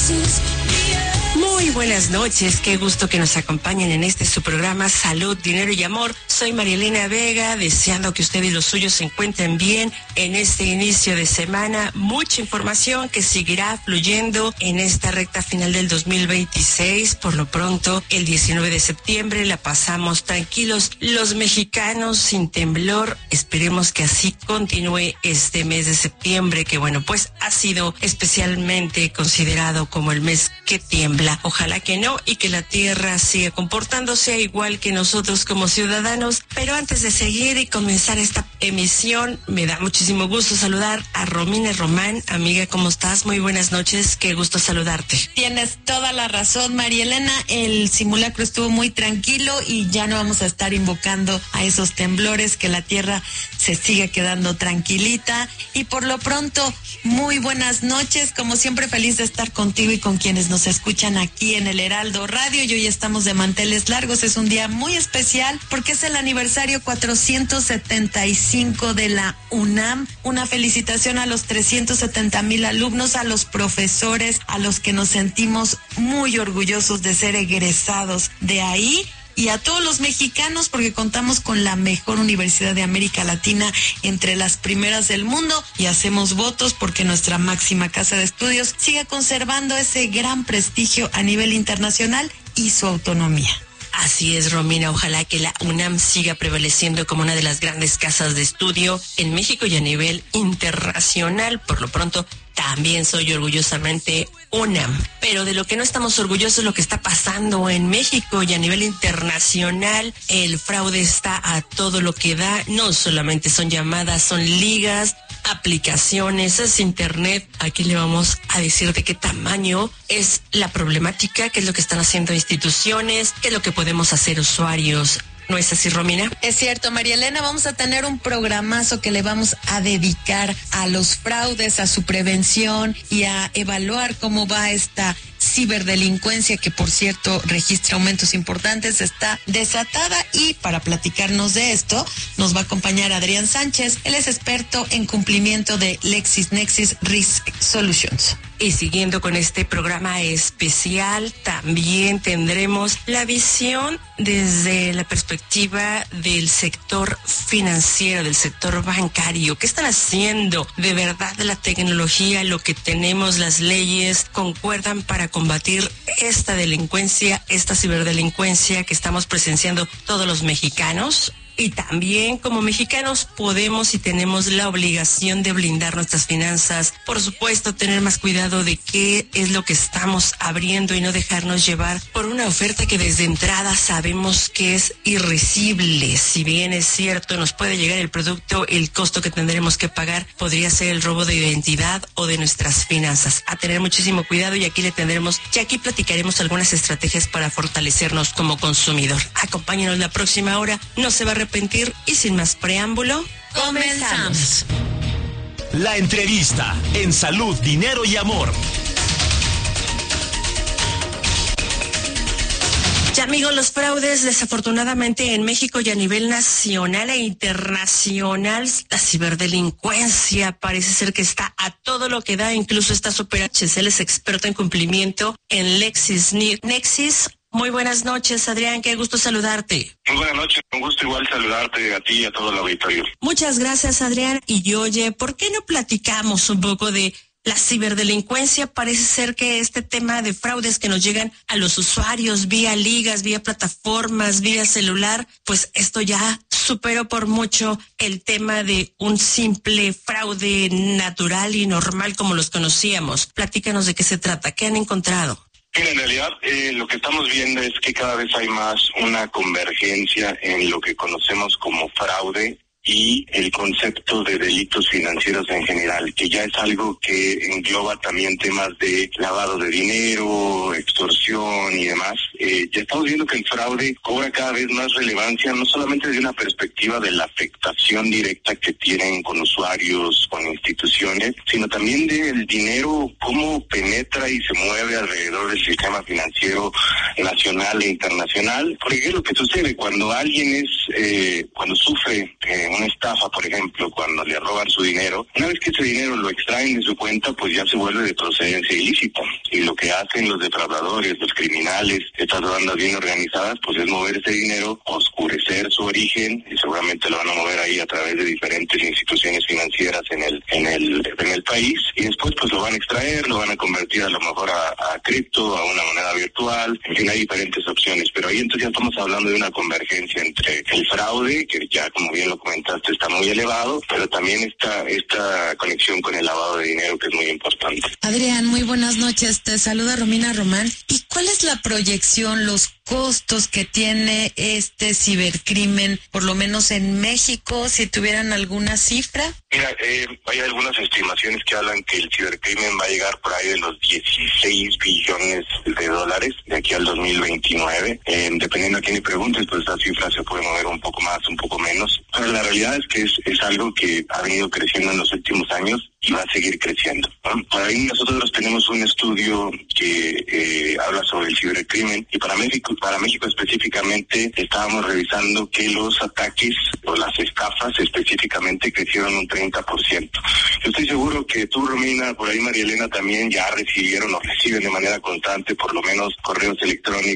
Muy buenas noches, qué gusto que nos acompañen en su programa Salud, Dinero y Amor. Soy María Elena Vega, deseando que usted y los suyos se encuentren bien en este inicio de semana. Mucha información que seguirá fluyendo en esta recta final del 2026. Por lo pronto, el 19 de septiembre la pasamos tranquilos los mexicanos, sin temblor. Esperemos que así continúe este mes de septiembre, que bueno, pues ha sido especialmente considerado como el mes que tiembla. Ojalá que no, y que la tierra siga comportándose igual que nosotros como ciudadanos. Pero antes de seguir y comenzar esta emisión, me da muchísimo gusto saludar a Romina Román. Amiga, ¿cómo estás? Muy buenas noches, qué gusto saludarte. Tienes toda la razón, María Elena. El simulacro estuvo muy tranquilo y ya no vamos a estar invocando a esos temblores, que la tierra se siga quedando tranquilita. Y por lo pronto, muy buenas noches. Como siempre, feliz de estar contigo y con quienes nos escuchan aquí en el Heraldo Radio. Y hoy estamos de manteles largos. Es un día muy especial porque es el aniversario 475 de la UNAM. Una felicitación a los 370,000 alumnos, a los profesores, a los que nos sentimos muy orgullosos de ser egresados de ahí. Y a todos los mexicanos, porque contamos con la mejor universidad de América Latina, entre las primeras del mundo, y hacemos votos porque nuestra máxima casa de estudios siga conservando ese gran prestigio a nivel internacional y su autonomía. Así es, Romina, ojalá que la UNAM siga prevaleciendo como una de las grandes casas de estudio en México y a nivel internacional. Por lo pronto, también soy orgullosamente UNAM, pero de lo que no estamos orgullosos es lo que está pasando en México y a nivel internacional. El fraude está a todo lo que da, no solamente son llamadas, son ligas, aplicaciones, es internet. Aquí le vamos a decir de qué tamaño es la problemática, qué es lo que están haciendo instituciones, qué es lo que podemos hacer usuarios. ¿No es así, Romina? Es cierto, María Elena, vamos a tener un programazo que le vamos a dedicar a los fraudes, a su prevención y a evaluar cómo va esta ciberdelincuencia, que por cierto registra aumentos importantes, está desatada. Y para platicarnos de esto nos va a acompañar Adrián Sánchez. Él es experto en cumplimiento de LexisNexis Risk Solutions. Y siguiendo con este programa especial, también tendremos la visión desde la perspectiva del sector financiero, del sector bancario. ¿Qué están haciendo? De verdad, la tecnología, lo que tenemos, las leyes, concuerdan para combatir esta delincuencia, esta ciberdelincuencia que estamos presenciando todos los mexicanos. Y también como mexicanos podemos y tenemos la obligación de blindar nuestras finanzas. Por supuesto, tener más cuidado de qué es lo que estamos abriendo y no dejarnos llevar por una oferta que desde entrada sabemos que es irrisible. Si bien es cierto, nos puede llegar el producto, el costo que tendremos que pagar podría ser el robo de identidad o de nuestras finanzas. A tener muchísimo cuidado, y aquí aquí platicaremos algunas estrategias para fortalecernos como consumidor. Acompáñenos la próxima hora, no se va a arrepentir. Y sin más preámbulo, comenzamos. La entrevista en Salud, Dinero y Amor. Ya, amigos, los fraudes desafortunadamente en México y a nivel nacional e internacional, la ciberdelincuencia parece ser que está a todo lo que da, incluso está superando. Él es experto en cumplimiento en LexisNexis. Muy buenas noches, Adrián, qué gusto saludarte. Muy buenas noches, un gusto igual saludarte a ti y a todo el auditorio. Muchas gracias, Adrián. Y oye, ¿por qué no platicamos un poco de la ciberdelincuencia? Parece ser que este tema de fraudes que nos llegan a los usuarios vía ligas, vía plataformas, vía celular, pues esto ya superó por mucho el tema de un simple fraude natural y normal como los conocíamos. Platícanos de qué se trata, qué han encontrado. Mira, en realidad lo que estamos viendo es que cada vez hay más una convergencia en lo que conocemos como fraude y el concepto de delitos financieros en general, que ya es algo que engloba también temas de lavado de dinero, extorsión y demás. ya estamos viendo que el fraude cobra cada vez más relevancia, no solamente desde una perspectiva de la afectación directa que tienen con usuarios, con instituciones, sino también del dinero, cómo penetra y se mueve alrededor del sistema financiero nacional e internacional. Porque ¿qué es lo que sucede? Cuando alguien cuando sufre una estafa, por ejemplo, cuando le roban su dinero, una vez que ese dinero lo extraen de su cuenta, pues ya se vuelve de procedencia ilícita. Y lo que hacen los defraudadores, los criminales, estas bandas bien organizadas, pues es mover ese dinero, oscurecer su origen, y seguramente lo van a mover ahí a través de diferentes instituciones financieras en el país, y después pues lo van a extraer, lo van a convertir a lo mejor a cripto, a una moneda virtual, en fin, hay diferentes opciones, pero ahí entonces ya estamos hablando de una convergencia entre el fraude, que ya como bien lo comentaste está muy elevado, pero también esta conexión con el lavado de dinero, que es muy importante. Adrián, muy buenas noches, te saluda Romina Román. ¿Y cuál es la proyección, los costos que tiene este cibercrimen, por lo menos en México, si tuvieran alguna cifra? Mira, hay algunas estimaciones que hablan que el cibercrimen va a llegar por ahí de los 16 billones de dólares de aquí al 2029. Dependiendo a quién le preguntes, pues esa cifra se puede mover un poco más, un poco menos. Pero la realidad es que es algo que ha venido creciendo en los últimos años y va a seguir creciendo, ¿no? Por ahí nosotros tenemos un estudio que habla sobre el cibercrimen, y para México específicamente estábamos revisando que los ataques o las estafas específicamente crecieron un 30%. Yo estoy seguro que tú, Romina, por ahí María Elena también ya recibieron o reciben de manera constante por lo menos correos electrónicos